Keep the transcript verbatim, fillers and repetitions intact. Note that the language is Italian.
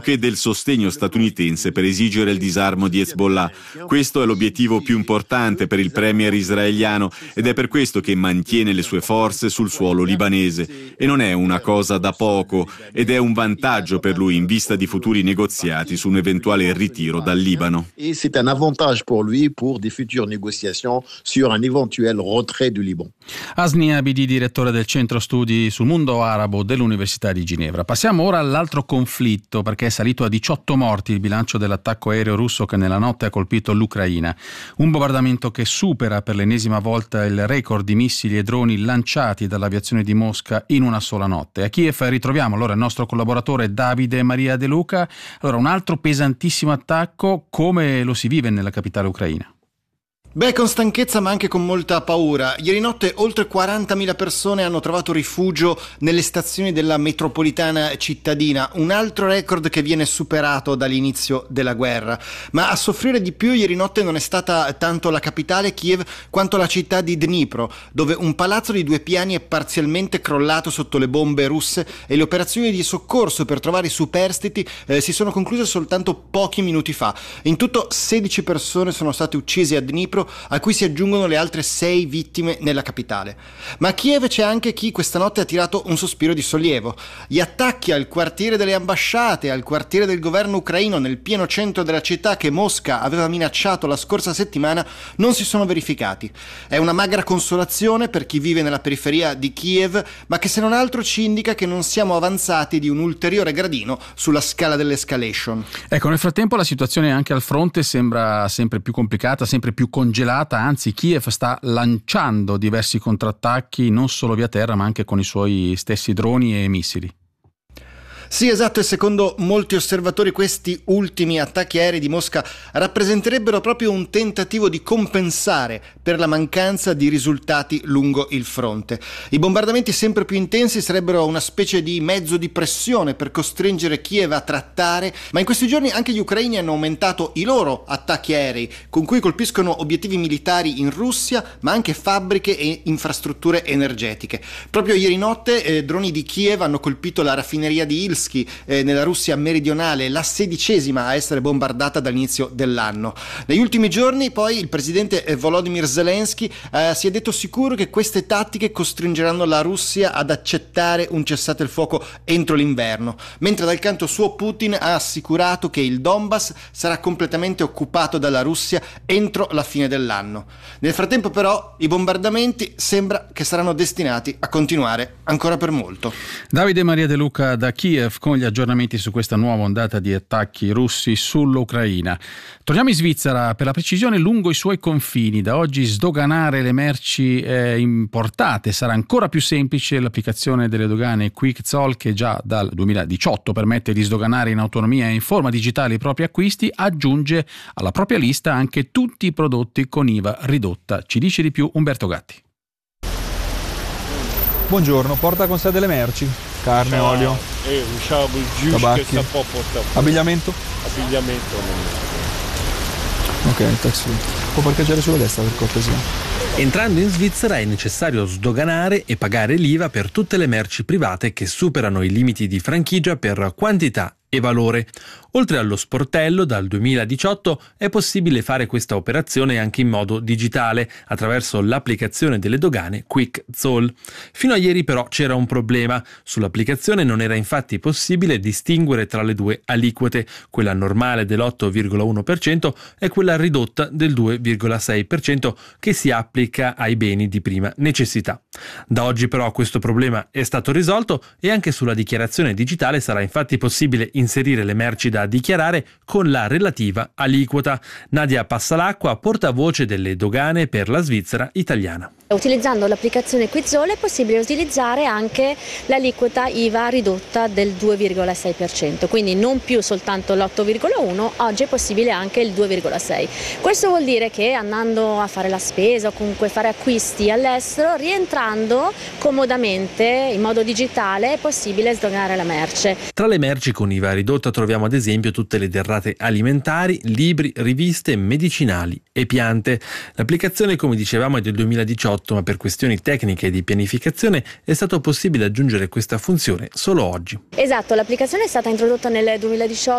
nonché del sostegno statunitense per esigere il disarmo di Hezbollah. Questo è l'obiettivo più importante per il premier israeliano ed è per questo che mantiene le sue forze sul suolo libanese. E non è una cosa da poco ed è un vantaggio per lui in vista di futuri negoziati su un eventuale ritiro dal Libano. E c'est un avantage pour lui pour des futures négociations sur un éventuel retrait du Liban. Hasni Abidi, direttore del Centro Studi sul Mondo Arabo dell'Università di Ginevra. Passiamo ora all'altro conflitto, perché è salito a diciotto morti il bilancio dell'attacco aereo russo che nella notte ha colpito l'Ucraina. Un bombardamento che supera per l'ennesima volta il record di missili e droni lanciati dall'aviazione di Mosca in una sola notte. A Kiev ritroviamo allora il nostro collaboratore Davide Maria De Luca. Allora, un altro pesantissimo attacco, come lo si vive nella capitale ucraina? Beh, con stanchezza ma anche con molta paura. Ieri notte oltre quarantamila persone hanno trovato rifugio nelle stazioni della metropolitana cittadina, un altro record che viene superato dall'inizio della guerra. Ma a soffrire di più ieri notte non è stata tanto la capitale, Kiev, quanto la città di Dnipro, dove un palazzo di due piani è parzialmente crollato sotto le bombe russe e le operazioni di soccorso per trovare i superstiti eh, si sono concluse soltanto pochi minuti fa. In tutto sedici persone sono state uccise a Dnipro, a cui si aggiungono le altre sei vittime nella capitale. Ma a Kiev c'è anche chi questa notte ha tirato un sospiro di sollievo. Gli attacchi al quartiere delle ambasciate, al quartiere del governo ucraino nel pieno centro della città che Mosca aveva minacciato la scorsa settimana non si sono verificati. È una magra consolazione per chi vive nella periferia di Kiev, ma che se non altro ci indica che non siamo avanzati di un ulteriore gradino sulla scala dell'escalation. Ecco, nel frattempo la situazione anche al fronte sembra sempre più complicata, sempre più congelata, anzi Kiev sta lanciando diversi contrattacchi non solo via terra ma anche con i suoi stessi droni e missili. Sì, esatto, e secondo molti osservatori questi ultimi attacchi aerei di Mosca rappresenterebbero proprio un tentativo di compensare per la mancanza di risultati lungo il fronte. I bombardamenti sempre più intensi sarebbero una specie di mezzo di pressione per costringere Kiev a trattare, ma in questi giorni anche gli ucraini hanno aumentato i loro attacchi aerei, con cui colpiscono obiettivi militari in Russia, ma anche fabbriche e infrastrutture energetiche. Proprio ieri notte eh, droni di Kiev hanno colpito la raffineria di Ilsk Eh, nella Russia meridionale, la sedicesima a essere bombardata dall'inizio dell'anno. Negli ultimi giorni poi il presidente Volodymyr Zelensky eh, si è detto sicuro che queste tattiche costringeranno la Russia ad accettare un cessate il fuoco entro l'inverno, mentre dal canto suo Putin ha assicurato che il Donbass sarà completamente occupato dalla Russia entro la fine dell'anno. Nel frattempo però i bombardamenti sembra che saranno destinati a continuare ancora per molto. Davide Maria De Luca da Kiev con gli aggiornamenti su questa nuova ondata di attacchi russi sull'Ucraina. Torniamo in Svizzera, per la precisione lungo i suoi confini. Da oggi sdoganare le merci eh, importate sarà ancora più semplice. L'applicazione delle dogane Quick Zoll, che già dal duemiladiciotto permette di sdoganare in autonomia e in forma digitale i propri acquisti, aggiunge alla propria lista anche tutti i prodotti con I V A ridotta. Ci dice di più Umberto Gatti. Buongiorno, porta con sé delle merci, carne, Ciao. olio, eh, usciamo il giusto tabacchi, che sta un po' portato. abbigliamento? Abbigliamento. Ok, tax free. Può parcheggiare sulla destra per cortesia. Entrando in Svizzera è necessario sdoganare e pagare l'I V A per tutte le merci private che superano i limiti di franchigia per quantità e valore. Oltre allo sportello, dal duemiladiciotto è possibile fare questa operazione anche in modo digitale, attraverso l'applicazione delle dogane Quick Zoll. Fino a ieri però c'era un problema. Sull'applicazione non era infatti possibile distinguere tra le due aliquote, quella normale dell'otto virgola uno per cento e quella ridotta del due virgola sei per cento che si applica ai beni di prima necessità. Da oggi però questo problema è stato risolto e anche sulla dichiarazione digitale sarà infatti possibile inserire le merci da dichiarare con la relativa aliquota. Nadia Passalacqua, portavoce delle dogane per la Svizzera italiana. Utilizzando l'applicazione Quick Zoll è possibile utilizzare anche l'aliquota I V A ridotta del due virgola sei per cento, quindi non più soltanto l'otto virgola uno, oggi è possibile anche il due virgola sei. Questo vuol dire che andando a fare la spesa o comunque fare acquisti all'estero, rientrando comodamente in modo digitale, è possibile sdoganare la merce. Tra le merci con I V A ridotta troviamo ad esempio tutte le derrate alimentari, libri, riviste, medicinali e piante. L'applicazione, come dicevamo, è del duemiladiciotto, ma per questioni tecniche e di pianificazione è stato possibile aggiungere questa funzione solo oggi. Esatto, l'applicazione è stata introdotta nel duemiladiciotto